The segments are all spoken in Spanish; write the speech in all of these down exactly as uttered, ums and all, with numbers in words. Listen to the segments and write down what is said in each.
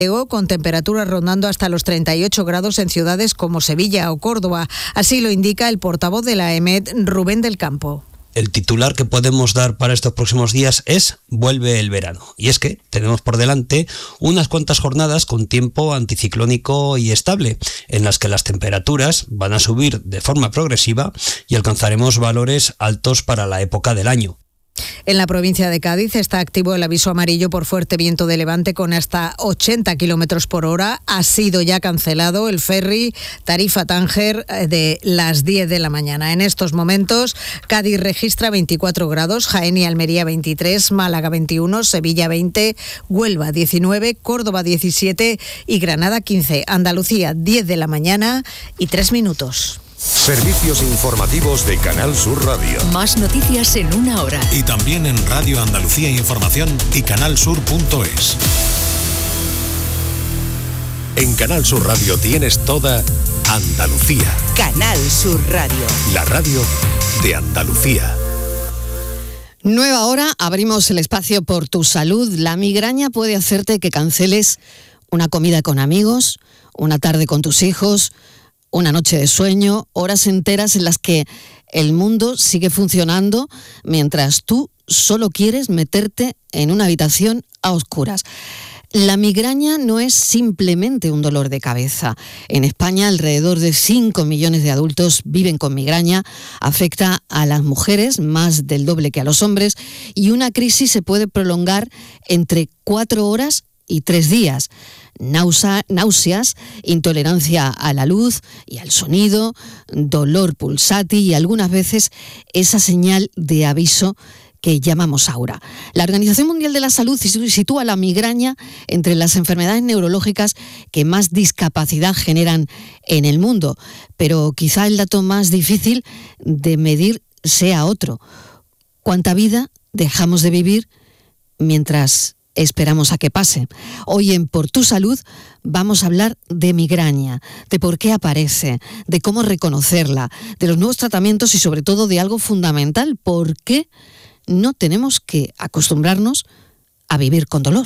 con temperaturas rondando hasta los treinta y ocho grados en ciudades como Sevilla o Córdoba. Así lo indica el portavoz de la E M E T, Rubén del Campo. El titular que podemos dar para estos próximos días es vuelve el verano. Y es que tenemos por delante unas cuantas jornadas con tiempo anticiclónico y estable, en las que las temperaturas van a subir de forma progresiva y alcanzaremos valores altos para la época del año. En la provincia de Cádiz está activo el aviso amarillo por fuerte viento de levante con hasta ochenta kilómetros por hora. Ha sido ya cancelado el ferry Tarifa-Tánger de las diez de la mañana. En estos momentos, Cádiz registra veinticuatro grados, Jaén y Almería veintitrés, Málaga veintiuno, Sevilla veinte, Huelva diecinueve, Córdoba diecisiete y Granada quince. Andalucía diez de la mañana y tres minutos. Servicios informativos de Canal Sur Radio. Más noticias en una hora. Y también en Radio Andalucía Información y canalsur punto es. En Canal Sur Radio tienes toda Andalucía. Canal Sur Radio. La radio de Andalucía. Nueva hora, abrimos el espacio por tu salud. La migraña puede hacerte que canceles una comida con amigos, una tarde con tus hijos, una noche de sueño, horas enteras en las que el mundo sigue funcionando mientras tú solo quieres meterte en una habitación a oscuras. La migraña no es simplemente un dolor de cabeza. En España, alrededor de cinco millones de adultos viven con migraña. Afecta a las mujeres más del doble que a los hombres y una crisis se puede prolongar entre cuatro horas y tres días. Náusea, náuseas, intolerancia a la luz y al sonido, dolor pulsátil y algunas veces esa señal de aviso que llamamos aura. La Organización Mundial de la Salud sitúa la migraña entre las enfermedades neurológicas que más discapacidad generan en el mundo, pero quizá el dato más difícil de medir sea otro. ¿Cuánta vida dejamos de vivir mientras esperamos a que pase? Hoy en Por tu Salud vamos a hablar de migraña, de por qué aparece, de cómo reconocerla, de los nuevos tratamientos y sobre todo de algo fundamental, por qué no tenemos que acostumbrarnos a vivir con dolor.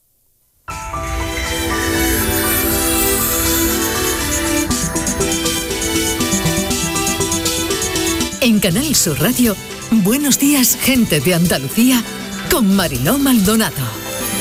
En Canal Sur Radio, Buenos días, gente de Andalucía, con Mariló Maldonado.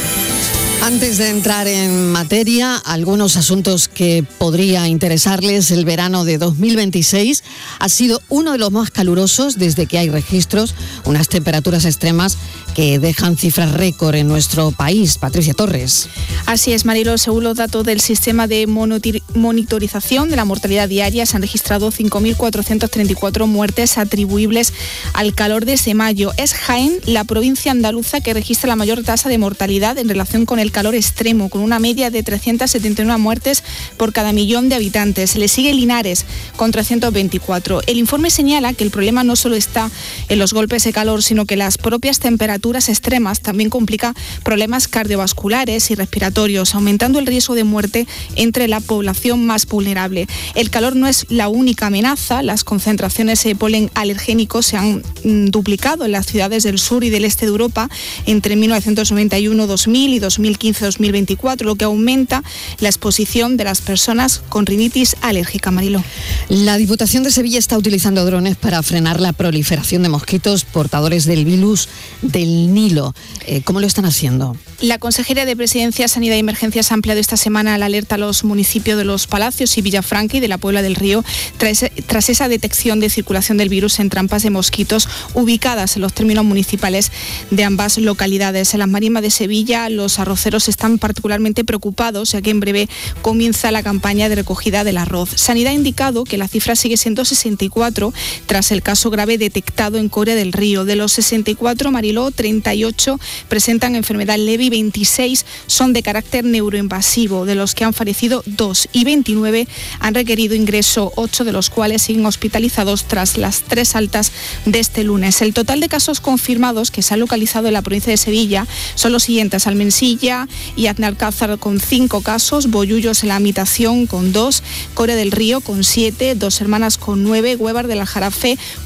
Antes de entrar en materia, algunos asuntos que podría interesarles. El verano de dos mil veintiséis ha sido uno de los más calurosos desde que hay registros, unas temperaturas extremas que dejan cifras récord en nuestro país. Patricia Torres. Así es, Marilo. Según los datos del sistema de monitorización de la mortalidad diaria, se han registrado cinco mil cuatrocientas treinta y cuatro muertes atribuibles al calor desde mayo. Es Jaén la provincia andaluza que registra la mayor tasa de mortalidad en relación con el calor extremo, con una media de trescientas setenta y una muertes por cada millón de habitantes. Le sigue Linares con trescientos veinticuatro. El informe señala que el problema no solo está en los golpes de calor, sino que las propias temperaturas extremas también complican problemas cardiovasculares y respiratorios, aumentando el riesgo de muerte entre la población más vulnerable. El calor no es la única amenaza. Las concentraciones de polen alergénico se han mm, duplicado en las ciudades del sur y del este de Europa entre mil novecientos noventa y uno dos mil y dos mil quince dos mil veinticuatro, lo que aumenta la exposición de las personas con rinitis alérgica. Mariló. La Diputación de Sevilla está utilizando drones para frenar la proliferación de mosquitos portadores del virus del Nilo. Eh, ¿Cómo lo están haciendo? La Consejería de Presidencia, Sanidad y Emergencias ha ampliado esta semana la alerta a los municipios de Los Palacios y Villafranca y de la Puebla del Río tras, tras esa detección de circulación del virus en trampas de mosquitos ubicadas en los términos municipales de ambas localidades. En las marismas de Sevilla, los arroceros están particularmente preocupados, ya que en breve comienza la campaña de recogida del arroz. Sanidad ha indicado que la cifra sigue siendo sesenta y cuatro tras el caso grave detectado en Coria del Río. De los sesenta y cuatro, Mariló, treinta y ocho presentan enfermedad leve y veintiséis son de carácter neuroinvasivo, de los que han fallecido dos, y veintinueve han requerido ingreso, ocho de los cuales siguen hospitalizados tras las tres altas de este lunes. El total de casos confirmados que se han localizado en la provincia de Sevilla son los siguientes: Almensilla y Aznalcázar con cinco casos, Bollullos en la Habitación con dos, Coria del Río con siete, Dos Hermanas con nueve, Huevar del Aljarafe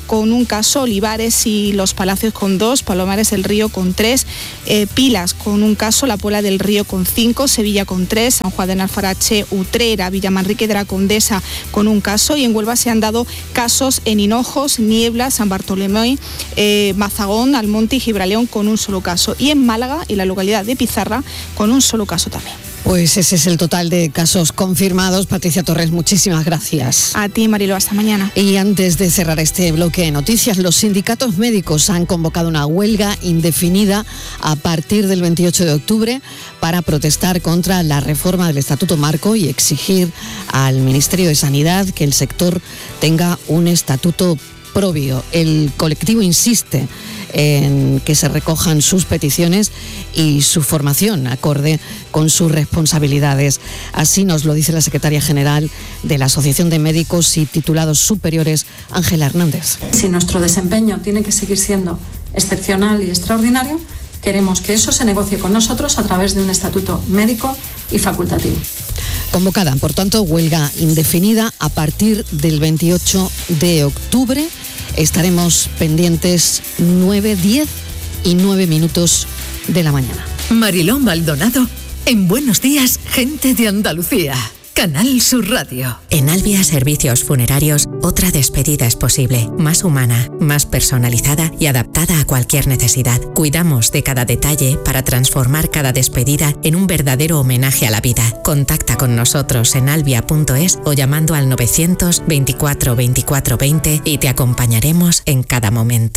con un caso, Olivares y Los Palacios con dos, Palomares del Río con tres, eh, Pilas con un caso, La Puebla del Río con cinco, Sevilla con tres, San Juan de Alfarache, Utrera, Villamanrique de la Condesa con un caso, y en Huelva se han dado casos en Hinojos, Niebla, San Bartolomé, eh, Mazagón, Almonte y Gibraleón con un solo caso, y en Málaga y la localidad de Pizarra con un solo caso también. Pues ese es el total de casos confirmados. Patricia Torres, muchísimas gracias. A ti, Marilo, hasta mañana. Y antes de cerrar este bloque de noticias, los sindicatos médicos han convocado una huelga indefinida a partir del veintiocho de octubre para protestar contra la reforma del Estatuto Marco y exigir al Ministerio de Sanidad que el sector tenga un estatuto propio. El colectivo insiste en que se recojan sus peticiones y su formación acorde con sus responsabilidades. Así nos lo dice la secretaria general de la Asociación de Médicos y Titulados Superiores, Ángela Hernández. Si nuestro desempeño tiene que seguir siendo excepcional y extraordinario, queremos que eso se negocie con nosotros a través de un estatuto médico y facultativo. Convocada, por tanto, huelga indefinida a partir del veintiocho de octubre. Estaremos pendientes nueve, diez y nueve minutos de la mañana. Mariló Maldonado en Buenos Días, Gente de Andalucía. Canal Sur Radio. En Albia Servicios Funerarios, otra despedida es posible, más humana, más personalizada y adaptada a cualquier necesidad. Cuidamos de cada detalle para transformar cada despedida en un verdadero homenaje a la vida. Contacta con nosotros en albia punto es o llamando al novecientos veinticuatro veinticuatro veinte y te acompañaremos en cada momento.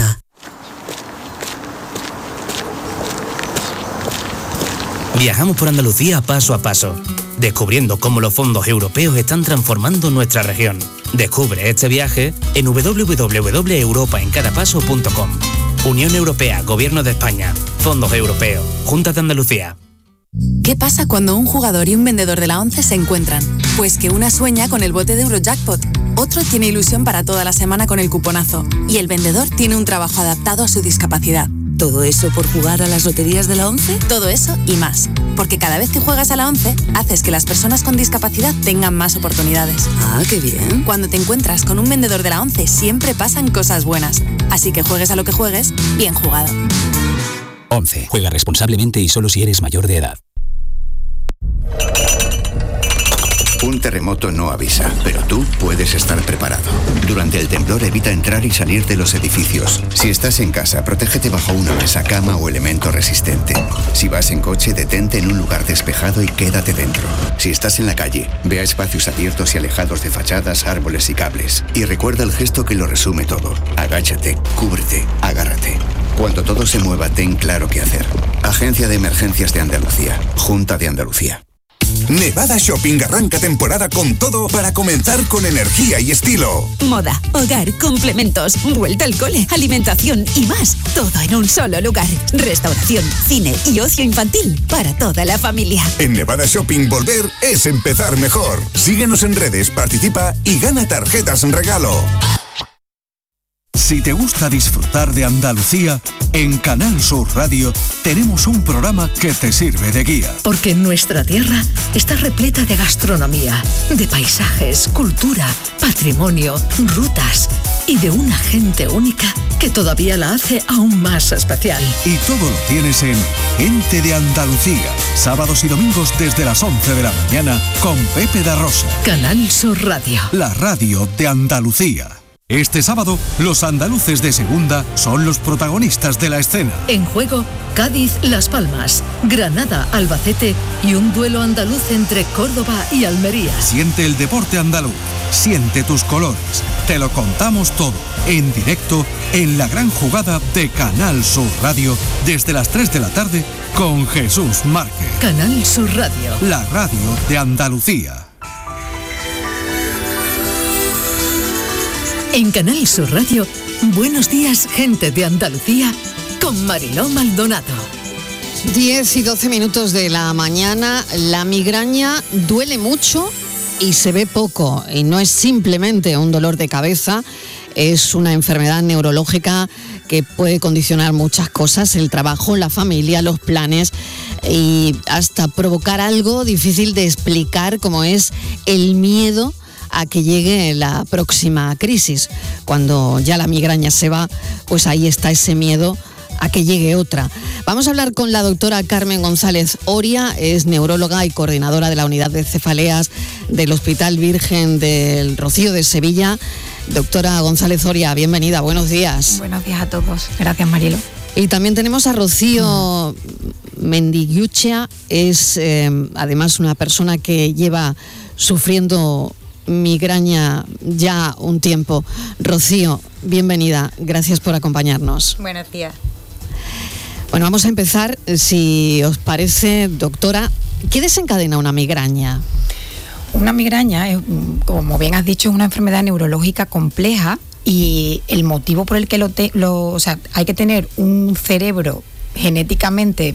Viajamos por Andalucía paso a paso, descubriendo cómo los fondos europeos están transformando nuestra región. Descubre este viaje en doble u doble u doble u punto europa en cada paso punto com. Unión Europea, Gobierno de España, Fondos Europeos, Junta de Andalucía. ¿Qué pasa cuando un jugador y un vendedor de la ONCE se encuentran? Pues que una sueña con el bote de Eurojackpot, otro tiene ilusión para toda la semana con el cuponazo y el vendedor tiene un trabajo adaptado a su discapacidad. ¿Todo eso por jugar a las loterías de la ONCE? Todo eso y más. Porque cada vez que juegas a la ONCE, haces que las personas con discapacidad tengan más oportunidades. Ah, qué bien. Cuando te encuentras con un vendedor de la ONCE, siempre pasan cosas buenas. Así que juegues a lo que juegues, bien jugado. ONCE. Juega responsablemente y solo si eres mayor de edad. Un terremoto no avisa, pero tú puedes estar preparado. Durante el temblor evita entrar y salir de los edificios. Si estás en casa, protégete bajo una mesa, cama o elemento resistente. Si vas en coche, detente en un lugar despejado y quédate dentro. Si estás en la calle, ve a espacios abiertos y alejados de fachadas, árboles y cables. Y recuerda el gesto que lo resume todo. Agáchate, cúbrete, agárrate. Cuando todo se mueva, ten claro qué hacer. Agencia de Emergencias de Andalucía. Junta de Andalucía. Nevada Shopping arranca temporada con todo para comenzar con energía y estilo. Moda, hogar, complementos, vuelta al cole, alimentación y más. Todo en un solo lugar. Restauración, cine y ocio infantil para toda la familia. En Nevada Shopping volver es empezar mejor. Síguenos en redes, participa y gana tarjetas en regalo. Si te gusta disfrutar de Andalucía, en Canal Sur Radio tenemos un programa que te sirve de guía. Porque nuestra tierra está repleta de gastronomía, de paisajes, cultura, patrimonio, rutas y de una gente única que todavía la hace aún más especial. Y todo lo tienes en Gente de Andalucía, sábados y domingos desde las once de la mañana con Pepe da Rosa. Canal Sur Radio. La radio de Andalucía. Este sábado, los andaluces de segunda son los protagonistas de la escena. En juego, Cádiz-Las Palmas, Granada-Albacete y un duelo andaluz entre Córdoba y Almería. Siente el deporte andaluz, siente tus colores. Te lo contamos todo, en directo, en la gran jugada de Canal Sur Radio, desde las tres de la tarde, con Jesús Márquez. Canal Sur Radio. La radio de Andalucía. En Canal Sur Radio, Buenos Días, Gente de Andalucía, con Mariló Maldonado. diez y doce minutos de la mañana. La migraña duele mucho y se ve poco. Y no es simplemente un dolor de cabeza, es una enfermedad neurológica que puede condicionar muchas cosas: el trabajo, la familia, los planes y hasta provocar algo difícil de explicar, como es el miedo a que llegue la próxima crisis. Cuando ya la migraña se va, pues ahí está ese miedo a que llegue otra. Vamos a hablar con la doctora Carmen González Oria, es neuróloga y coordinadora de la unidad de cefaleas del Hospital Virgen del Rocío de Sevilla. Doctora González Oria, bienvenida, buenos días. Buenos días a todos, gracias Marilo. Y también tenemos a Rocío Mendiguchea, es eh, además una persona que lleva sufriendo migraña ya un tiempo. Rocío, bienvenida, gracias por acompañarnos. Buenos días. Bueno, vamos a empezar, si os parece, doctora, ¿qué desencadena una migraña? Una migraña, es, como bien has dicho, es una enfermedad neurológica compleja y el motivo por el que lo, te, lo o sea, hay que tener un cerebro genéticamente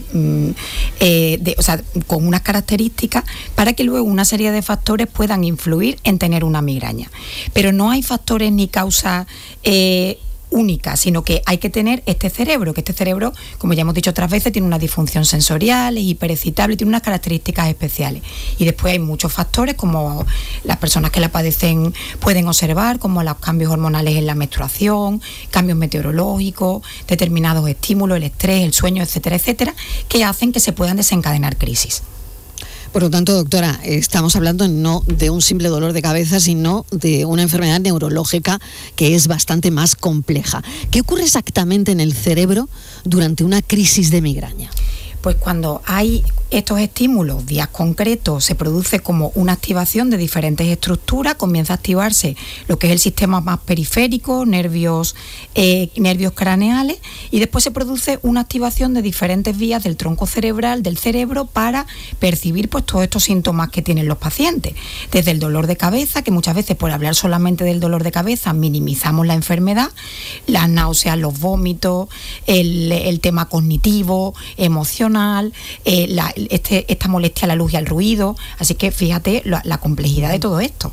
eh, de, o sea, con unas características para que luego una serie de factores puedan influir en tener una migraña. Pero no hay factores ni causas eh, única, sino que hay que tener este cerebro, que este cerebro, como ya hemos dicho otras veces, tiene una disfunción sensorial, es hiperexcitable, tiene unas características especiales. Y después hay muchos factores, como las personas que la padecen pueden observar, como los cambios hormonales en la menstruación, cambios meteorológicos, determinados estímulos, el estrés, el sueño, etcétera, etcétera, que hacen que se puedan desencadenar crisis. Por lo tanto, doctora, estamos hablando no de un simple dolor de cabeza, sino de una enfermedad neurológica que es bastante más compleja. ¿Qué ocurre exactamente en el cerebro durante una crisis de migraña? Pues cuando hay estos estímulos, días concretos, se produce como una activación de diferentes estructuras, comienza a activarse lo que es el sistema más periférico, nervios, eh, nervios craneales, y después se produce una activación de diferentes vías del tronco cerebral, del cerebro, para percibir pues todos estos síntomas que tienen los pacientes. Desde el dolor de cabeza, que muchas veces por hablar solamente del dolor de cabeza minimizamos la enfermedad, las náuseas, los vómitos, el, el tema cognitivo, emocional, eh, la, Este, esta molestia a la luz y al ruido. Así que fíjate la, la complejidad de todo esto.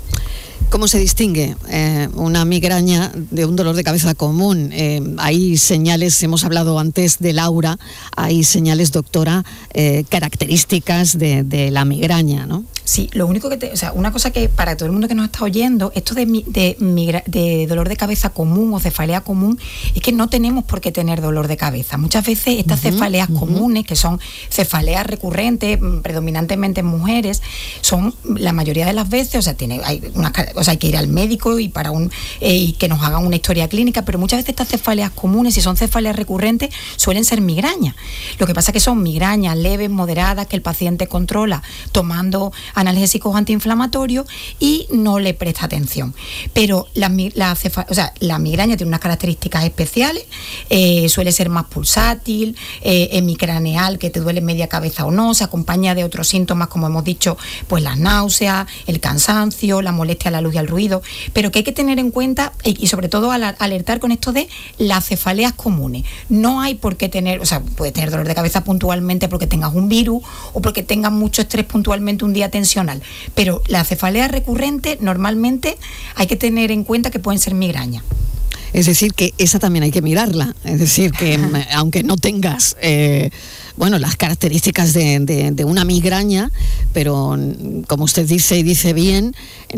¿Cómo se distingue eh, una migraña de un dolor de cabeza común? Eh, hay señales, hemos hablado antes del aura, hay señales, doctora, eh, características de, de la migraña, ¿no? Sí, lo único que te, o sea, una cosa que para todo el mundo que nos está oyendo, esto de, de, migra, de dolor de cabeza común o cefalea común, es que no tenemos por qué tener dolor de cabeza. Muchas veces estas uh-huh, cefaleas uh-huh. comunes, que son cefaleas recurrentes, predominantemente en mujeres, son la mayoría de las veces, o sea, tiene, hay, una, o sea, hay que ir al médico y para un eh, y que nos hagan una historia clínica, pero muchas veces estas cefaleas comunes, si son cefaleas recurrentes, suelen ser migrañas. Lo que pasa es que son migrañas leves, moderadas, que el paciente controla tomando analgésicos antiinflamatorios y no le presta atención. Pero la, la, cefa, o sea, la migraña tiene unas características especiales, eh, suele ser más pulsátil, eh, hemicraneal, que te duele media cabeza o no, se acompaña de otros síntomas, como hemos dicho, pues las náuseas, el cansancio, la molestia a la luz y al ruido, pero que hay que tener en cuenta y, y sobre todo alertar con esto de las cefaleas comunes. No hay por qué tener, o sea, puedes tener dolor de cabeza puntualmente porque tengas un virus o porque tengas mucho estrés puntualmente un día tensional, pero la cefalea recurrente normalmente hay que tener en cuenta que pueden ser migrañas. Es decir, que esa también hay que mirarla, es decir, que aunque no tengas eh, bueno, las características de, de, de una migraña, pero como usted dice y dice bien,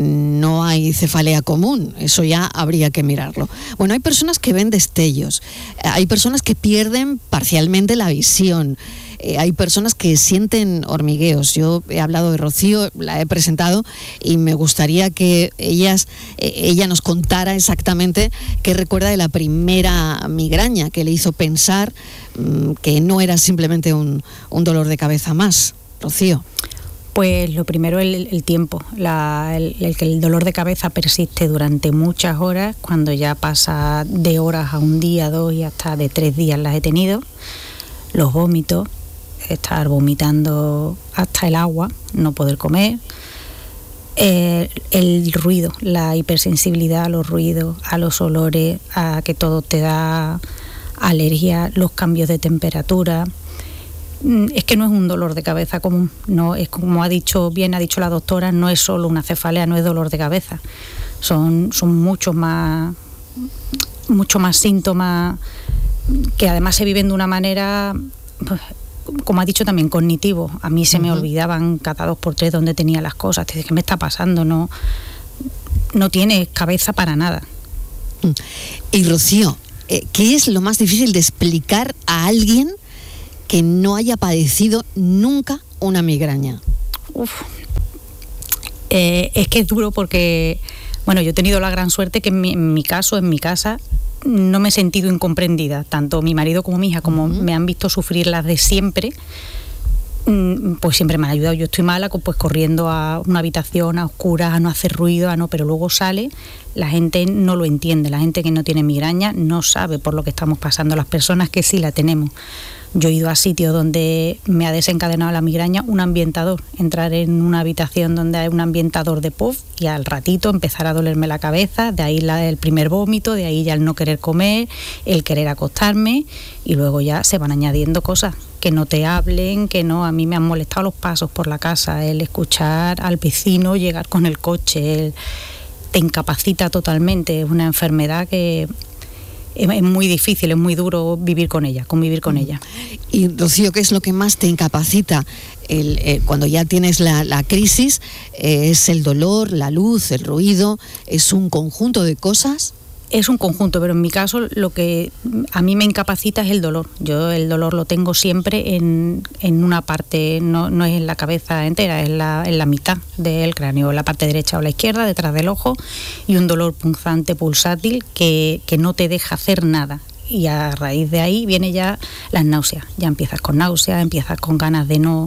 no hay cefalea común, eso ya habría que mirarlo. Bueno, hay personas que ven destellos, hay personas que pierden parcialmente la visión, Eh, hay personas que sienten hormigueos. Yo he hablado de Rocío, la he presentado y me gustaría que ellas, eh, ella nos contara exactamente qué recuerda de la primera migraña que le hizo pensar mmm, que no era simplemente un, un dolor de cabeza más. Rocío. Pues lo primero el, el tiempo, la, el, el que el dolor de cabeza persiste durante muchas horas, cuando ya pasa de horas a un día, dos y hasta de tres días las he tenido. Los vómitos, estar vomitando hasta el agua, no poder comer, eh, el ruido, la hipersensibilidad a los ruidos, a los olores, a que todo te da alergia, los cambios de temperatura. Es que no es un dolor de cabeza común, no es, como ha dicho bien ha dicho la doctora, no es solo una cefalea, no es dolor de cabeza, son, son muchos más mucho más síntomas que además se viven de una manera, pues, como ha dicho también, cognitivo. A mí se uh-huh. me olvidaban cada dos por tres dónde tenía las cosas. Te dices, ¿qué me está pasando? No, no tiene cabeza para nada. Y Rocío, ¿qué es lo más difícil de explicar a alguien que no haya padecido nunca una migraña? Uf. Eh, es que es duro porque, bueno, yo he tenido la gran suerte que en mi, en mi caso, en mi casa, no me he sentido incomprendida. Tanto mi marido como mi hija, como uh-huh. me han visto sufrir las de siempre, pues siempre me han ayudado. Yo estoy mala, pues corriendo a una habitación a oscuras, a no hacer ruido, a no, pero luego sale, la gente no lo entiende, la gente que no tiene migraña no sabe por lo que estamos pasando, las personas que sí la tenemos. Yo he ido a sitios donde me ha desencadenado la migraña un ambientador, entrar en una habitación donde hay un ambientador de puff y al ratito empezar a dolerme la cabeza, de ahí la, el primer vómito, de ahí ya el no querer comer, el querer acostarme, y luego ya se van añadiendo cosas, que no te hablen, que no, a mí me han molestado los pasos por la casa, el escuchar al vecino llegar con el coche, el, te incapacita totalmente, es una enfermedad que es muy difícil, es muy duro vivir con ella, convivir con ella. Y Rocío, ¿qué es lo que más te incapacita el, eh, cuando ya tienes la, la crisis? Eh, ¿Es el dolor, la luz, el ruido? ¿Es un conjunto de cosas? Es un conjunto, pero en mi caso lo que a mí me incapacita es el dolor. Yo el dolor lo tengo siempre en, en una parte, no, no es en la cabeza entera, es la, en la mitad del cráneo, en la parte derecha o la izquierda, detrás del ojo, y un dolor punzante, pulsátil, que, que no te deja hacer nada. Y a raíz de ahí viene ya las náuseas. Ya empiezas con náuseas, empiezas con ganas de no...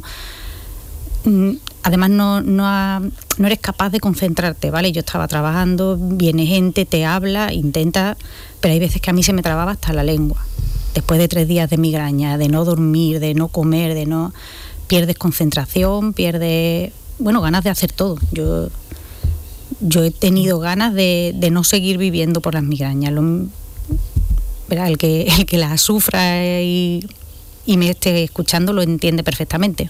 Además no, no, ha, no eres capaz de concentrarte, ¿vale? Yo estaba trabajando, viene gente, te habla, intenta, pero hay veces que a mí se me trababa hasta la lengua. Después de tres días de migraña, de no dormir, de no comer, de no... pierdes concentración, pierdes, bueno, ganas de hacer todo. Yo, yo he tenido ganas de, de no seguir viviendo por las migrañas. Lo, ¿verdad? El que, el que las sufra y, y me esté escuchando lo entiende perfectamente.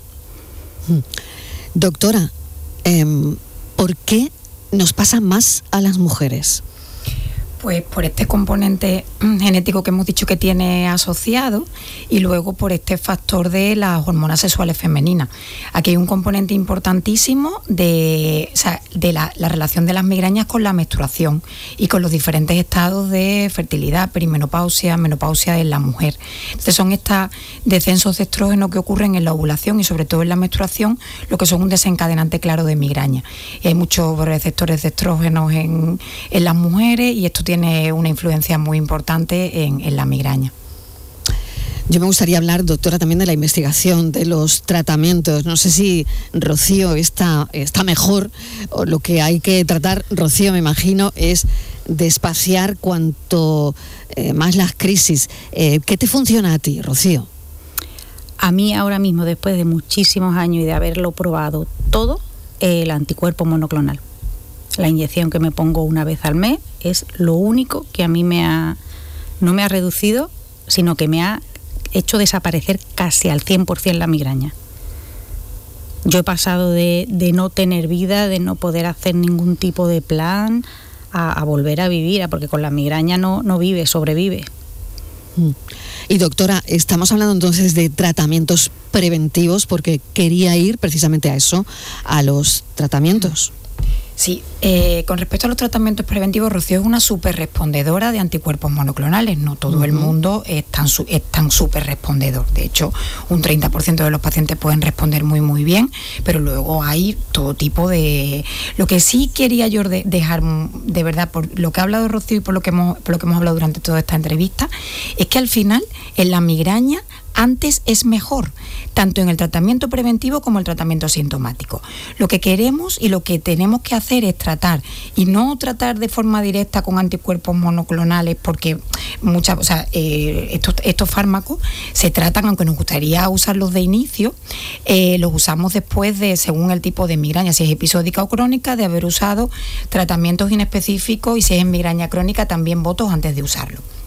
Doctora, eh, ¿por qué nos pasa más a las mujeres? Pues por este componente genético que hemos dicho que tiene asociado, y luego por este factor de las hormonas sexuales femeninas. Aquí hay un componente importantísimo de, o sea, de la, la relación de las migrañas con la menstruación y con los diferentes estados de fertilidad, perimenopausia, menopausia en la mujer. Entonces son estos descensos de estrógeno que ocurren en la ovulación y sobre todo en la menstruación, lo que son un desencadenante claro de migraña. Y hay muchos receptores de estrógenos en, en las mujeres, y esto tiene tiene una influencia muy importante en, en la migraña. Yo me gustaría hablar, doctora, también de la investigación, de los tratamientos. No sé si Rocío está, está mejor, o lo que hay que tratar, Rocío, me imagino, es despaciar cuanto eh, más las crisis. Eh, ¿Qué te funciona a ti, Rocío? A mí ahora mismo, después de muchísimos años y de haberlo probado todo, el anticuerpo monoclonal. La inyección que me pongo una vez al mes es lo único que a mí me ha, no me ha reducido, sino que me ha hecho desaparecer casi al cien por ciento la migraña. Yo he pasado de, de no tener vida, de no poder hacer ningún tipo de plan, a, a volver a vivir, porque con la migraña no, no vive, sobrevive. Y doctora, estamos hablando entonces de tratamientos preventivos, porque quería ir precisamente a eso, a los tratamientos. Sí, eh, con respecto a los tratamientos preventivos, Rocío es una súper respondedora de anticuerpos monoclonales. No todo uh-huh. el mundo es tan, es tan súper respondedor. De hecho, un treinta por ciento de los pacientes pueden responder muy, muy bien, pero luego hay todo tipo de... Lo que sí quería yo de, dejar, de verdad, por lo que ha hablado Rocío y por lo que hemos, por lo que hemos hablado durante toda esta entrevista, es que al final, en la migraña, antes es mejor, tanto en el tratamiento preventivo como el tratamiento sintomático. Lo que queremos y lo que tenemos que hacer es tratar, y no tratar de forma directa con anticuerpos monoclonales, porque muchas, o sea, eh, estos, estos fármacos se tratan, aunque nos gustaría usarlos de inicio, eh, los usamos después de, según el tipo de migraña, si es episódica o crónica, de haber usado tratamientos inespecíficos, y si es en migraña crónica, también votos antes de usarlo.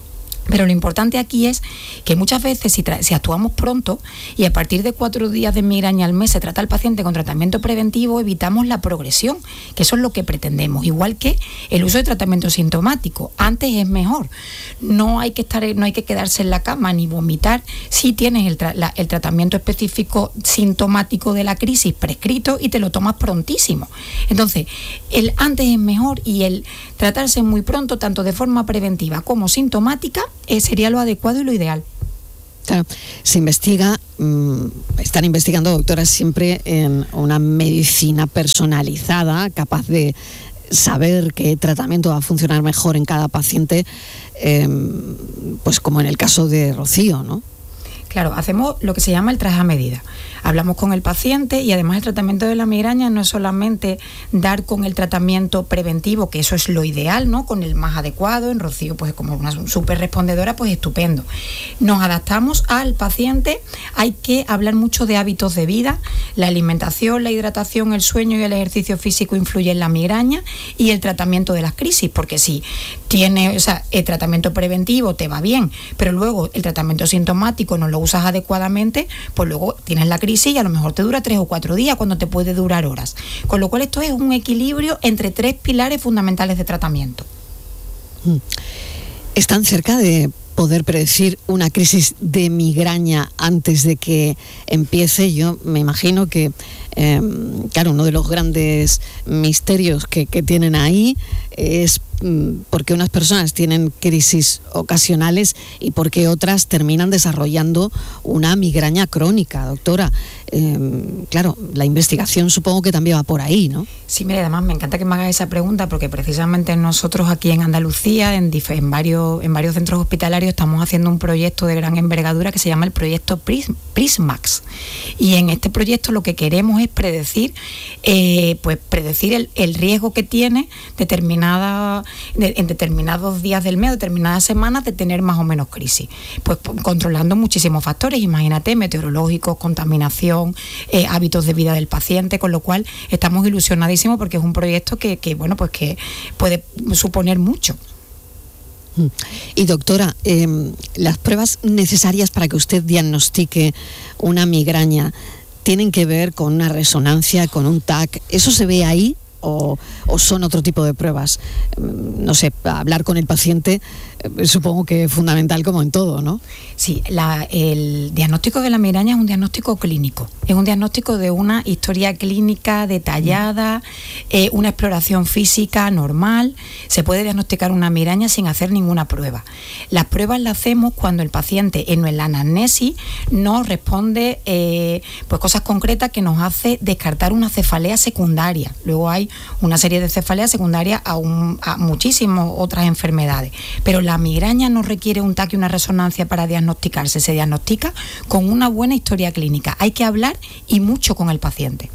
Pero lo importante aquí es que muchas veces si, si actuamos pronto y a partir de cuatro días de migraña al mes se trata al paciente con tratamiento preventivo, evitamos la progresión, que eso es lo que pretendemos. Igual que el uso de tratamiento sintomático, antes es mejor. No hay que estar, no hay que quedarse en la cama ni vomitar si tienes el, tra la, el tratamiento específico sintomático de la crisis prescrito y te lo tomas prontísimo. Entonces, el antes es mejor y el tratarse muy pronto, tanto de forma preventiva como sintomática, Eh, sería lo adecuado y lo ideal. Claro, se investiga, mmm, están investigando, doctoras, siempre en una medicina personalizada, capaz de saber qué tratamiento va a funcionar mejor en cada paciente, eh, pues como en el caso de Rocío, ¿no? Claro, hacemos lo que se llama el traje a medida. Hablamos con el paciente y además el tratamiento de la migraña no es solamente dar con el tratamiento preventivo, que eso es lo ideal, ¿no? Con el más adecuado. En Rocío, pues como una súper respondedora, pues estupendo. Nos adaptamos al paciente. Hay que hablar mucho de hábitos de vida. La alimentación, la hidratación, el sueño y el ejercicio físico influyen en la migraña y el tratamiento de las crisis, porque si tiene, o sea, el tratamiento preventivo te va bien, pero luego el tratamiento sintomático no lo usas adecuadamente, pues luego tienes la crisis y a lo mejor te dura tres o cuatro días cuando te puede durar horas. Con lo cual esto es un equilibrio entre tres pilares fundamentales de tratamiento. ¿Están cerca de poder predecir una crisis de migraña antes de que empiece? Yo me imagino que, eh, claro, uno de los grandes misterios que, que tienen ahí es porque unas personas tienen crisis ocasionales y porque otras terminan desarrollando una migraña crónica, doctora. Eh, claro, la investigación supongo que también va por ahí, ¿no? Sí, mire, además me encanta que me haga esa pregunta porque precisamente nosotros aquí en Andalucía, en, en, varios, en varios centros hospitalarios, estamos haciendo un proyecto de gran envergadura que se llama el proyecto Prism, Prismax. Y en este proyecto lo que queremos es predecir, eh, pues predecir el, el riesgo que tiene determinada De, en determinados días del mes, determinadas semanas, de tener más o menos crisis. Pues controlando muchísimos factores, imagínate, meteorológicos, contaminación, eh, hábitos de vida del paciente, con lo cual estamos ilusionadísimos porque es un proyecto que, que bueno, pues que puede suponer mucho. Y doctora, eh, las pruebas necesarias para que usted diagnostique una migraña tienen que ver con una resonancia, con un T A C, ¿eso se ve ahí? O, o son otro tipo de pruebas? No sé, hablar con el paciente eh, supongo que es fundamental como en todo, ¿no? Sí, la, el diagnóstico de la migraña es un diagnóstico clínico, es un diagnóstico de una historia clínica detallada, eh, una exploración física normal. Se puede diagnosticar una migraña sin hacer ninguna prueba. Las pruebas las hacemos cuando el paciente en la anamnesis nos responde eh, pues cosas concretas que nos hace descartar una cefalea secundaria. Luego hay una serie de cefaleas secundarias a, un, a muchísimas otras enfermedades, pero la migraña no requiere un T A C y una resonancia para diagnosticarse, se diagnostica con una buena historia clínica. Hay que hablar y mucho con el paciente.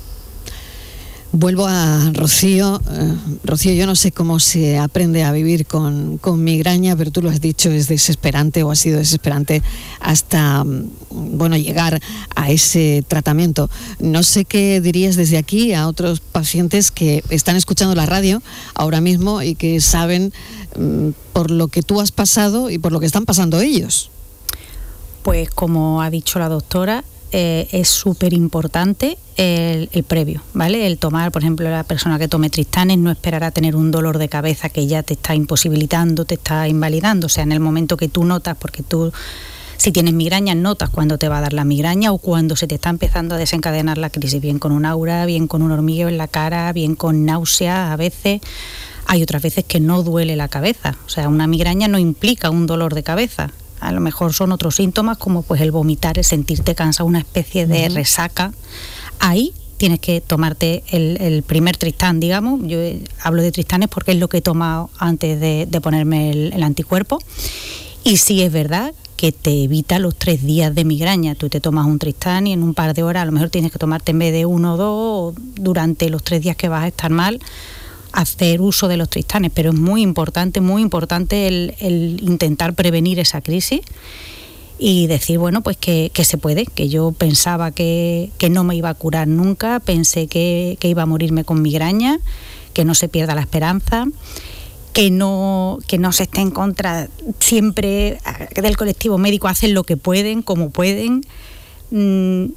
Vuelvo a Rocío. Eh, Rocío, yo no sé cómo se aprende a vivir con, con migraña, pero tú lo has dicho, es desesperante o ha sido desesperante hasta, bueno, llegar a ese tratamiento. No sé qué dirías desde aquí a otros pacientes que están escuchando la radio ahora mismo y que saben mm, por lo que tú has pasado y por lo que están pasando ellos. Pues como ha dicho la doctora, Eh, es súper importante el, el previo, ¿vale? El tomar, por ejemplo, la persona que tome Tristanes no esperará a tener un dolor de cabeza que ya te está imposibilitando, te está invalidando. O sea, en el momento que tú notas, porque tú, si tienes migraña, notas cuando te va a dar la migraña o cuando se te está empezando a desencadenar la crisis, bien con un aura, bien con un hormigueo en la cara, bien con náuseas a veces. Hay otras veces que no duele la cabeza. O sea, una migraña no implica un dolor de cabeza. A lo mejor son otros síntomas como pues el vomitar, el sentirte cansado, una especie de uh-huh. resaca. Ahí tienes que tomarte el, el primer Tristán, digamos. Yo hablo de Tristanes porque es lo que he tomado antes de, de ponerme el, el anticuerpo. Y sí es verdad que te evita los tres días de migraña. Tú te tomas un Tristán y en un par de horas a lo mejor tienes que tomarte en vez de uno o dos, durante los tres días que vas a estar mal, hacer uso de los Tristanes, pero es muy importante, muy importante el, el intentar prevenir esa crisis y decir, bueno, pues que, que se puede, que yo pensaba que, que no me iba a curar nunca, pensé que, que iba a morirme con migraña, que no se pierda la esperanza, que no, que no se esté en contra siempre del colectivo médico, hacen lo que pueden, como pueden, mmm,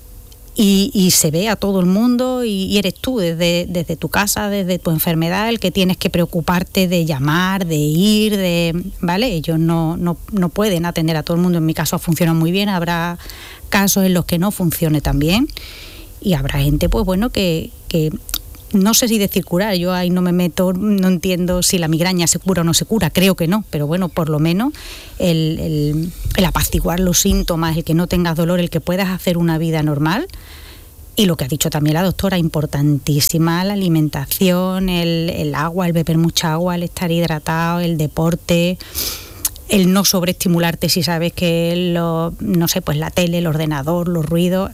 y, y se ve a todo el mundo, y, y eres tú desde, desde tu casa, desde tu enfermedad, el que tienes que preocuparte de llamar, de ir, de ¿vale? Ellos no, no, no pueden atender a todo el mundo. En mi caso funciona muy bien, habrá casos en los que no funcione tan bien, y habrá gente, pues bueno, que, que no sé si decir curar, yo ahí no me meto, no entiendo si la migraña se cura o no se cura, creo que no, pero bueno, por lo menos el, el, el apaciguar los síntomas, el que no tengas dolor, el que puedas hacer una vida normal. Y lo que ha dicho también la doctora, importantísima, la alimentación, el, el agua, el beber mucha agua, el estar hidratado, el deporte, el no sobreestimularte si sabes que lo, no sé, pues la tele, el ordenador, los ruidos,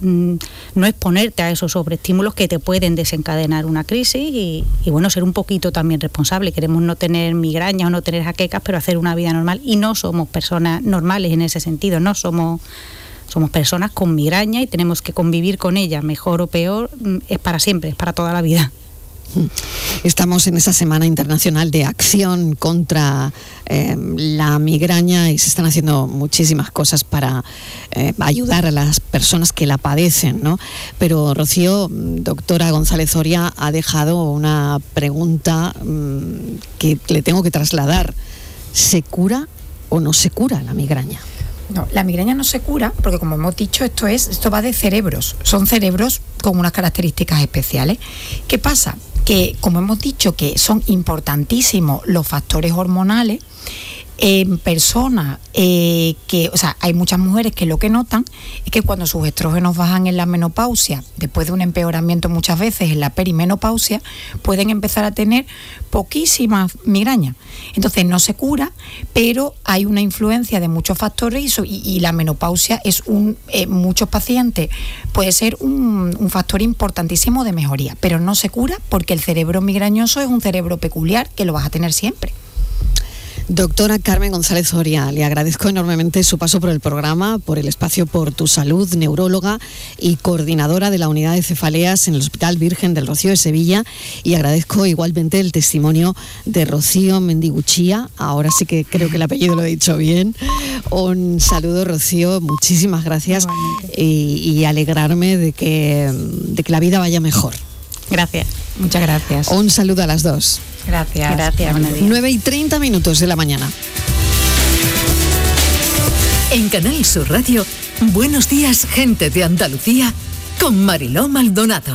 no exponerte a esos sobreestímulos que te pueden desencadenar una crisis y, y bueno, ser un poquito también responsable. Queremos no tener migrañas o no tener jaquecas, pero hacer una vida normal, y no somos personas normales en ese sentido, no somos, somos personas con migraña y tenemos que convivir con ella, mejor o peor, es para siempre, es para toda la vida. Estamos en esa Semana Internacional de Acción contra eh, la migraña, y se están haciendo muchísimas cosas para eh, ayudar a las personas que la padecen, ¿no? Pero Rocío, doctora González Oria, ha dejado una pregunta mmm, que le tengo que trasladar. ¿Se cura o no se cura la migraña? No, la migraña no se cura porque, como hemos dicho, esto es esto va de cerebros. Son cerebros con unas características especiales. ¿Qué pasa? Que, como hemos dicho, que son importantísimos los factores hormonales en personas eh, que, o sea, hay muchas mujeres que lo que notan es que cuando sus estrógenos bajan en la menopausia, después de un empeoramiento muchas veces en la perimenopausia, pueden empezar a tener poquísimas migrañas. Entonces no se cura, pero hay una influencia de muchos factores, y, y la menopausia es un, eh, muchos pacientes puede ser un, un factor importantísimo de mejoría, pero no se cura porque el cerebro migrañoso es un cerebro peculiar que lo vas a tener siempre. Doctora Carmen González Oria, le agradezco enormemente su paso por el programa, por el espacio Por tu Salud, neuróloga y coordinadora de la unidad de cefaleas en el Hospital Virgen del Rocío de Sevilla, y agradezco igualmente el testimonio de Rocío Mendiguchía, ahora sí que creo que el apellido lo he dicho bien. Un saludo, Rocío, muchísimas gracias, y, y alegrarme de que, de que la vida vaya mejor. Gracias. Muchas gracias. Un saludo a las dos. Gracias. Gracias. nueve y treinta minutos de la mañana. En Canal Sur Radio, Buenos Días, Gente de Andalucía, con Mariló Maldonado.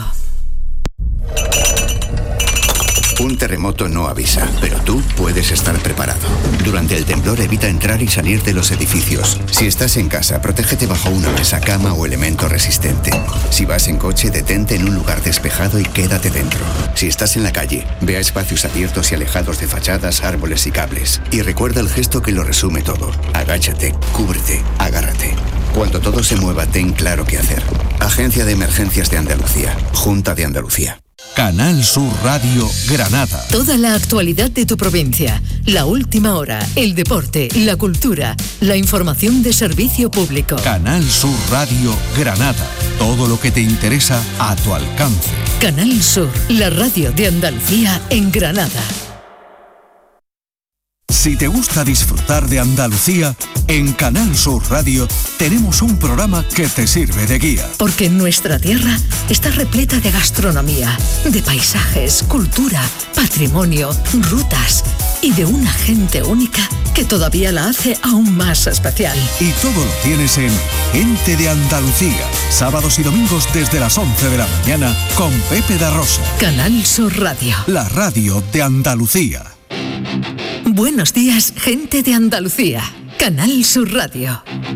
Un terremoto no avisa, pero tú puedes estar preparado. Durante el temblor evita entrar y salir de los edificios. Si estás en casa, protégete bajo una mesa, cama o elemento resistente. Si vas en coche, detente en un lugar despejado y quédate dentro. Si estás en la calle, ve a espacios abiertos y alejados de fachadas, árboles y cables. Y recuerda el gesto que lo resume todo. Agáchate, cúbrete, agárrate. Cuando todo se mueva, ten claro qué hacer. Agencia de Emergencias de Andalucía. Junta de Andalucía. Canal Sur Radio Granada. Toda la actualidad de tu provincia, la última hora, el deporte, la cultura, la información de servicio público. Canal Sur Radio Granada. Todo lo que te interesa a tu alcance. Canal Sur, la radio de Andalucía en Granada. Si te gusta disfrutar de Andalucía, en Canal Sur Radio tenemos un programa que te sirve de guía. Porque nuestra tierra está repleta de gastronomía, de paisajes, cultura, patrimonio, rutas y de una gente única que todavía la hace aún más especial. Y todo lo tienes en Gente de Andalucía, sábados y domingos desde las once de la mañana con Pepe da Rosa. Canal Sur Radio. La radio de Andalucía. Buenos días, gente de Andalucía. Canal Sur Radio.